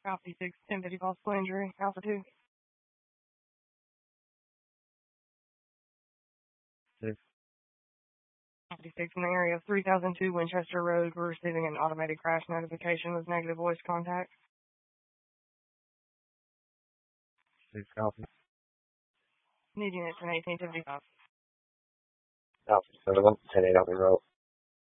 Alpha 6, 1050 possible injury. Alpha 2. 6. Alpha 6 in the area of 3002 Winchester Road. We're receiving an automated crash notification with negative voice contact. 6 copy. Need units in 1855. Alpha 7, 10-8 on the road.